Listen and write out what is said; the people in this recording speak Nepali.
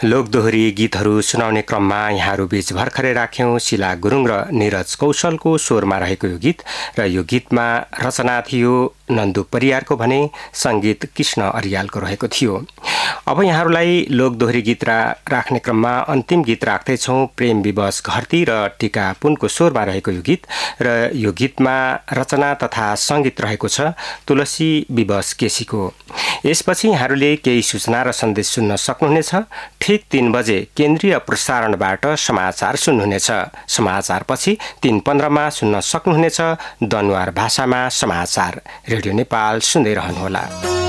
लोकदोहोरी गीतहरू सुनाउने क्रममा यहाँहरू बीच भर्खरै राख्यौं शिला गुरुङ र नीरज कौशलको स्वरमा रहेको यो गीत र यो गीतमा रचना थियो नन्दु परियारको भने संगीत कृष्ण अरियालको रहेको थियो। अब यहाँहरूलाई लोकदोहोरी गीत राख्ने क्रममा अन्तिम गीत राख्दैछौं प्रेम विवश घरती र टीका पुनको स्वरमा रहेको यो गीत र यो गीतमा रचना तथा संगीत रहेको छ तुलसी विवश केसीको। यसपछि यहाँहरूले केही सूचना र सन्देश सुन्न सक्नुहुनेछ। ठीक 3 बजे केन्द्रीय प्रसारणबाट समाचार सुन्नुहुनेछ। समाचारपछि 3:15 मा सुन्न सक्नुहुनेछ दनुवार भाषामा समाचार। रेडियो नेपाल सुन्दै रहनुहोला।